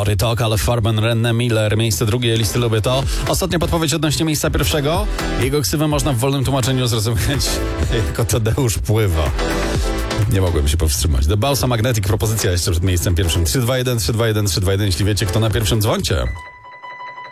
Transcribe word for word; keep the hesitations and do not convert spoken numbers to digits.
Body Talk, ale Farben, Renne Miller, miejsce drugie listy Lubię To. Ostatnia podpowiedź odnośnie miejsca pierwszego. Jego ksywę można w wolnym tłumaczeniu zrozumieć jako Tadeusz Pływa. Nie mogłem się powstrzymać. The Balsa Magnetic, propozycja jeszcze przed miejscem pierwszym. trzy dwa jeden, trzy dwa jeden, trzy dwa jeden, jeśli wiecie kto na pierwszym, dzwońcie.